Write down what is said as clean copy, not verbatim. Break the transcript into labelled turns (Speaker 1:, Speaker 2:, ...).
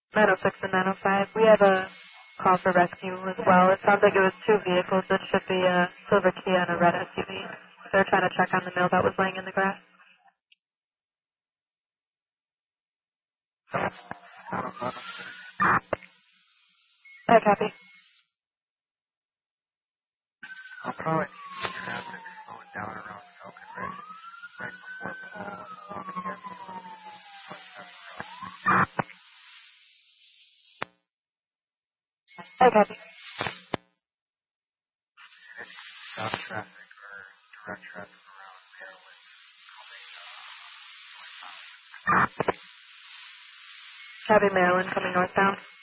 Speaker 1: 906 and 905. We have a call for rescue as well. It sounds like it was two vehicles. It should be a silver Kia and a red SUV. They're trying to check on the mail that was laying in the grass. I copy.
Speaker 2: I'll probably need traffic slowing down around Falcon Ridge right before Paul and Logan Avenue.
Speaker 1: I copy.
Speaker 2: Stop traffic or direct traffic around Maryland.
Speaker 1: Copy Maryland coming northbound.